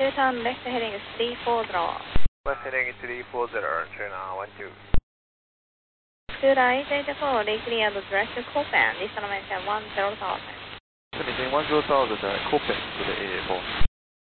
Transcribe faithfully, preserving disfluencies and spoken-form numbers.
two turn left heading is three four zero. Left heading three four zero, turn on one two. two eight eight four, decleared direct to Copen, destination one zero thousand. Maintain one zero thousand, uh, Copen to the A A four.